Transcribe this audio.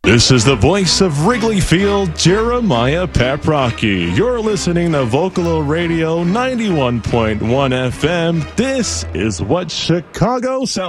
This is the voice of Wrigley Field, Jeremiah Paprocki. You're listening to Vocalo Radio 91.1 FM. This is what Chicago sounds